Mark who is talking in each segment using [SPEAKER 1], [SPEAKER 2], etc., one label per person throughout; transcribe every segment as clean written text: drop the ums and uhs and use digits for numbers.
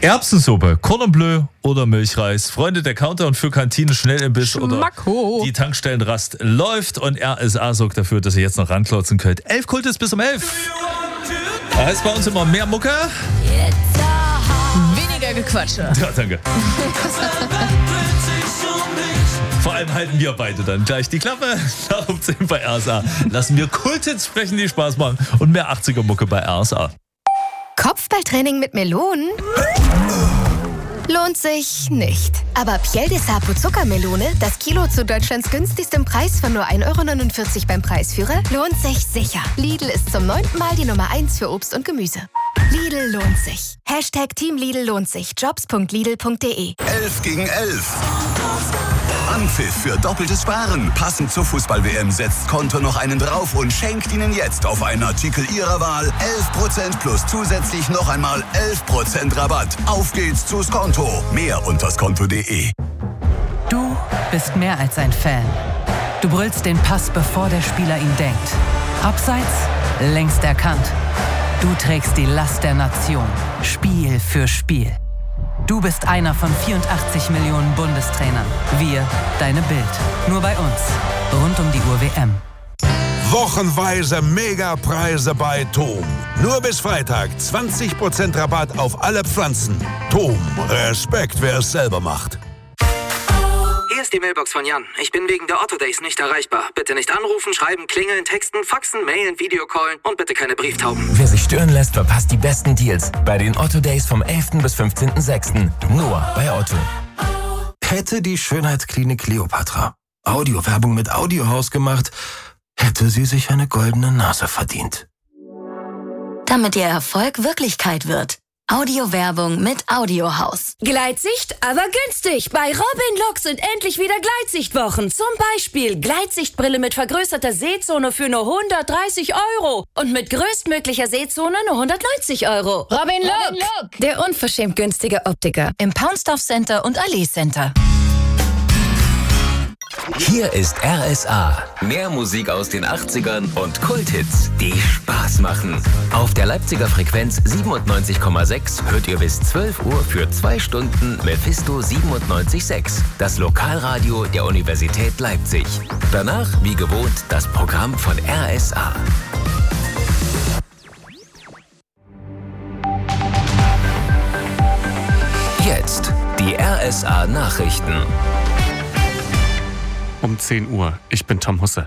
[SPEAKER 1] Erbsensuppe, Cordon Bleu oder Milchreis. Freunde, der Countdown für Kantine, Schnellimbiss oder die Tankstellenrast läuft und RSA sorgt dafür, dass ihr jetzt noch ranklotzen könnt. 11 Kultis bis um 11. Da heißt bei uns immer mehr Mucke.
[SPEAKER 2] Weniger Gequatsche.
[SPEAKER 1] Ja, danke. Vor allem halten wir beide dann gleich die Klappe. Nach um 10 bei RSA lassen wir Kulthits sprechen, die Spaß machen und mehr 80er-Mucke bei RSA.
[SPEAKER 3] Kopfballtraining mit Melonen? Lohnt sich nicht. Aber Piel de Sapo Zuckermelone, das Kilo zu Deutschlands günstigstem Preis von nur 1,49 € beim Preisführer, lohnt sich sicher. Lidl ist zum 9. Mal die Nummer 1 für Obst und Gemüse. Lidl lohnt sich. Team Lidl lohnt sich. Jobs.lidl.de
[SPEAKER 4] 11 gegen 11. Anpfiff für doppeltes Sparen. Passend zur Fußball-WM setzt Konto noch einen drauf und schenkt Ihnen jetzt auf einen Artikel Ihrer Wahl 11% plus zusätzlich noch einmal 11% Rabatt. Auf geht's zu Skonto. Mehr unter skonto.de.
[SPEAKER 5] Du bist mehr als ein Fan. Du brüllst den Pass, bevor der Spieler ihn denkt. Abseits, längst erkannt. Du trägst die Last der Nation. Spiel für Spiel. Du bist einer von 84 Millionen Bundestrainern. Wir, deine Bild. Nur bei uns. Rund um die Uhr WM.
[SPEAKER 6] Wochenweise Megapreise bei TOM. Nur bis Freitag 20% Rabatt auf alle Pflanzen. TOM, Respekt, wer es selber macht.
[SPEAKER 7] Hier ist die Mailbox von Jan. Ich bin wegen der Otto Days nicht erreichbar. Bitte nicht anrufen, schreiben, klingeln, texten, faxen, mailen, Videocallen und bitte keine Brieftauben.
[SPEAKER 8] Wer sich stören lässt, verpasst die besten Deals bei den Otto Days vom 11. bis 15.06. Nur bei Otto. Hätte die Schönheitsklinik Kleopatra Audiowerbung mit Audiohaus gemacht, hätte sie sich eine goldene Nase verdient.
[SPEAKER 9] Damit ihr Erfolg Wirklichkeit wird. Audiowerbung mit Audiohaus.
[SPEAKER 10] Gleitsicht, aber günstig. Bei Robin Look sind endlich wieder Gleitsichtwochen. Zum Beispiel Gleitsichtbrille mit vergrößerter Sehzone für nur 130 € und mit größtmöglicher Sehzone nur 190 €.
[SPEAKER 2] Robin Look, der unverschämt günstige Optiker im Poundstuff Center und Allee Center.
[SPEAKER 8] Hier ist RSA. Mehr Musik aus den 80ern und Kulthits, die Spaß machen. Auf der Leipziger Frequenz 97,6 hört ihr bis 12 Uhr für 2 Stunden Mephisto 97,6, das Lokalradio der Universität Leipzig. Danach, wie gewohnt, das Programm von RSA. Jetzt die RSA Nachrichten.
[SPEAKER 11] Um 10 Uhr. Ich bin Tom Husse.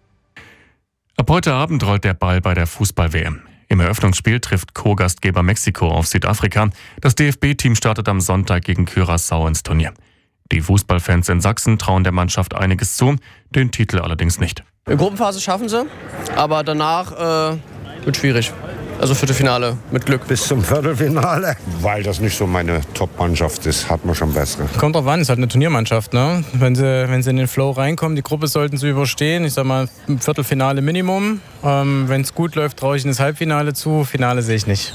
[SPEAKER 11] Ab heute Abend rollt der Ball bei der Fußball-WM. Im Eröffnungsspiel trifft Co-Gastgeber Mexiko auf Südafrika. Das DFB-Team startet am Sonntag gegen Curaçao ins Turnier. Die Fußballfans in Sachsen trauen der Mannschaft einiges zu, den Titel allerdings nicht.
[SPEAKER 12] In der Gruppenphase schaffen sie, aber danach wird schwierig. Also Viertelfinale mit Glück.
[SPEAKER 13] Bis zum Viertelfinale. Weil das nicht so meine Top-Mannschaft ist, hat man schon bessere.
[SPEAKER 14] Kommt drauf an, ist halt eine Turniermannschaft, ne? Wenn sie in den Flow reinkommen, die Gruppe sollten sie überstehen. Ich sag mal, ein Viertelfinale Minimum. Wenn es gut läuft, traue ich in das Halbfinale zu. Finale sehe ich nicht.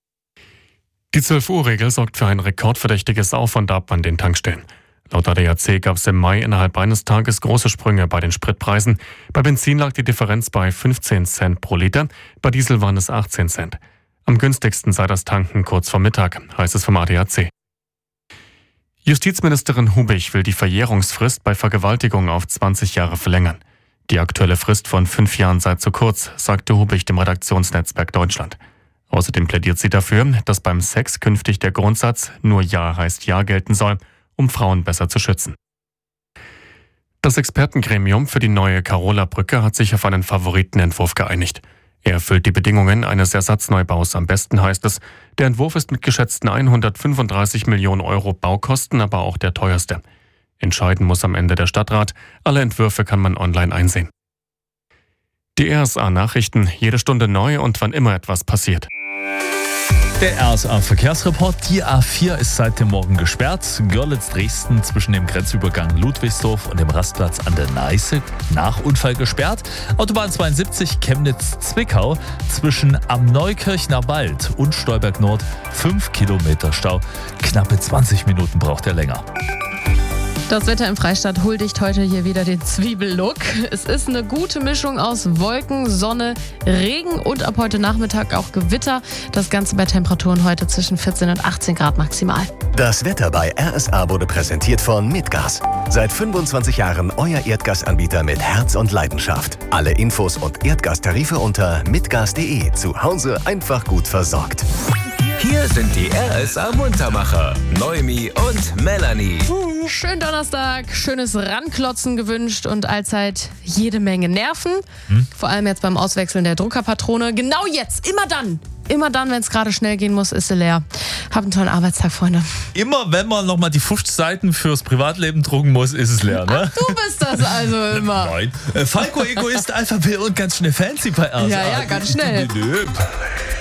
[SPEAKER 11] Die 12-Uhr-Regel sorgt für ein rekordverdächtiges Auf und Ab an den Tankstellen. Laut ADAC gab es im Mai innerhalb eines Tages große Sprünge bei den Spritpreisen. Bei Benzin lag die Differenz bei 15 Cent pro Liter, bei Diesel waren es 18 Cent. Am günstigsten sei das Tanken kurz vor Mittag, heißt es vom ADAC. Justizministerin Hubich will die Verjährungsfrist bei Vergewaltigung auf 20 Jahre verlängern. Die aktuelle Frist von 5 Jahren sei zu kurz, sagte Hubich dem Redaktionsnetzwerk Deutschland. Außerdem plädiert sie dafür, dass beim Sex künftig der Grundsatz nur Ja heißt Ja gelten soll, um Frauen besser zu schützen. Das Expertengremium für die neue Karola-Brücke hat sich auf einen Favoritenentwurf geeinigt. Er erfüllt die Bedingungen eines Ersatzneubau's am besten, heißt es. Der Entwurf ist mit geschätzten 135 Millionen € Baukosten, aber auch der teuerste. Entscheiden muss am Ende der Stadtrat. Alle Entwürfe kann man online einsehen. Die RSA-Nachrichten, jede Stunde neu und wann immer etwas passiert.
[SPEAKER 1] Der RSA-Verkehrsreport. Die A4 ist seit dem Morgen gesperrt. Görlitz-Dresden zwischen dem Grenzübergang Ludwigsdorf und dem Rastplatz an der Neiße nach Unfall gesperrt. Autobahn 72 Chemnitz-Zwickau zwischen am Neukirchner Wald und Stolberg Nord 5 Kilometer Stau. Knappe 20 Minuten braucht er länger.
[SPEAKER 15] Das Wetter im Freistaat huldigt heute hier wieder den Zwiebellook. Es ist eine gute Mischung aus Wolken, Sonne, Regen und ab heute Nachmittag auch Gewitter. Das Ganze bei Temperaturen heute zwischen 14 und 18 Grad maximal.
[SPEAKER 16] Das Wetter bei RSA wurde präsentiert von Mitgas. Seit 25 Jahren euer Erdgasanbieter mit Herz und Leidenschaft. Alle Infos und Erdgastarife unter mitgas.de. Zu Hause einfach gut versorgt.
[SPEAKER 8] Hier sind die RSA Muntermacher, Noemi und Melanie.
[SPEAKER 15] Schönen Donnerstag, schönes Ranklotzen gewünscht und allzeit jede Menge Nerven. Vor allem jetzt beim Auswechseln der Druckerpatrone. Genau jetzt, immer dann, wenn es gerade schnell gehen muss, ist sie leer. Habt einen tollen Arbeitstag, Freunde.
[SPEAKER 1] Immer wenn man nochmal die 50 Seiten fürs Privatleben drucken muss, ist es leer, ne?
[SPEAKER 15] Ach, du bist das also immer.
[SPEAKER 1] Nein. Falco Egoist, Alpha Bill und ganz schnell fancy bei RSA.
[SPEAKER 15] Ja, ganz schnell.